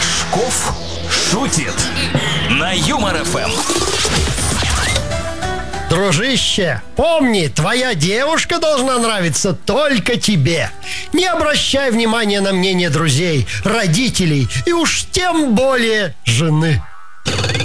Рожков шутит на Юмор ФМ. Дружище, помни, твоя девушка должна нравиться только тебе. Не обращай внимания на мнение друзей, родителей и уж тем более жены.